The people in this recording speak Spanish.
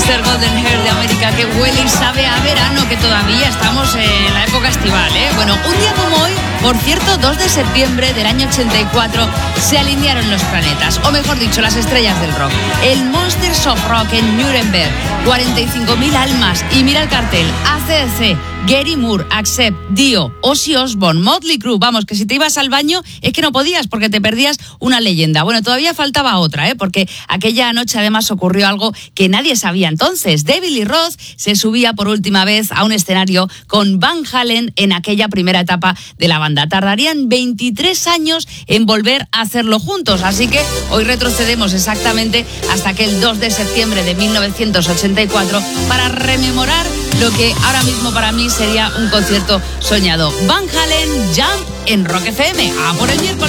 Mr. Golden Hair de América, que huele y sabe a verano, que todavía estamos en la época estival, ¿eh? Bueno, un día como hoy, por cierto, 2 de septiembre del año 84, se alinearon los planetas, o mejor dicho, las estrellas del rock. El Monsters of Rock en Nuremberg, 45.000 almas, y mira el cartel, AC/DC, Gary Moore, Accept, Dio, Ozzy Osbourne, Motley Crue. Vamos, que si te ibas al baño es que no podías porque te perdías una leyenda. Bueno, todavía faltaba otra, porque aquella noche además ocurrió algo que nadie sabía entonces. David Lee Roth se subía por última vez a un escenario con Van Halen en aquella primera etapa de la banda. Tardarían 23 años en volver a hacerlo juntos, así que hoy retrocedemos exactamente hasta aquel 2 de septiembre de 1984 para rememorar lo que ahora mismo para mí sería un concierto soñado. Van Halen, Jump en Rock FM. ¡A por el miércoles!